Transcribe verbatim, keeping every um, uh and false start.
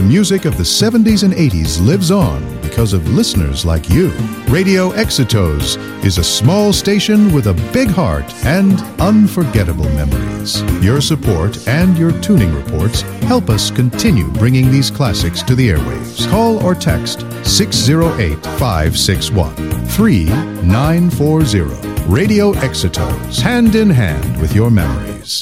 music of the seventies and eighties lives on because of listeners like you. Radio Exitos is a small station with a big heart and unforgettable memories. Your support and your tuning reports help us continue bringing these classics to the airwaves. Call or text six oh eight, five six one, three nine four zero. Radio Exitos, hand in hand with your memory.